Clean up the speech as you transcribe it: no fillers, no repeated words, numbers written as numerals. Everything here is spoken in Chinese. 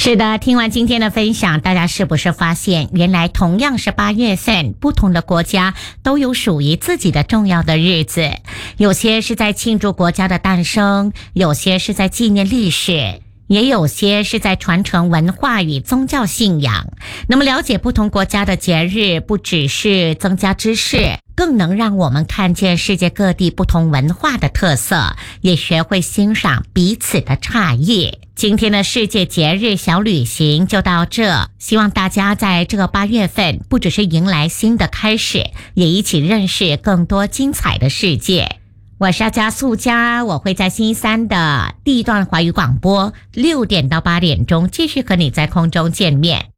是的，听完今天的分享，大家是不是发现原来同样是8月份，不同的国家都有属于自己的重要的日子，有些是在庆祝国家的诞生，有些是在纪念历史，也有些是在传承文化与宗教信仰。那么了解不同国家的节日，不只是增加知识，更能让我们看见世界各地不同文化的特色，也学会欣赏彼此的差异。今天的世界节日小旅行就到这，希望大家在这个8月份，不只是迎来新的开始，也一起认识更多精彩的世界。我是佳素佳，我会在星期三的第一段华语广播6点到8点钟继续和你在空中见面。